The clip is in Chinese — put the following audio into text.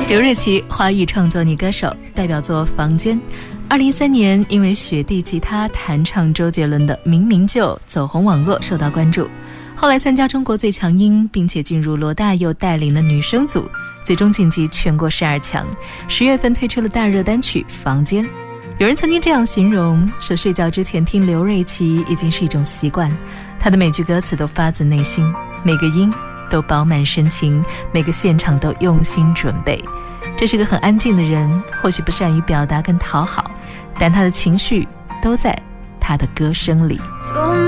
刘瑞琦华语创作女歌手，代表作《房间》。2013年因为雪地吉他弹唱周杰伦的《明明就》走红网络，受到关注。后来参加中国最强音，并且进入罗大佑带领的女生组，最终晋级全国12强。10月份推出了大热单曲《房间》。有人曾经这样形容，说睡觉之前听刘瑞琦已经是一种习惯，他的每句歌词都发自内心，每个音都饱满深情，每个现场都用心准备。这是个很安静的人，或许不善于表达跟讨好，但他的情绪都在他的歌声里。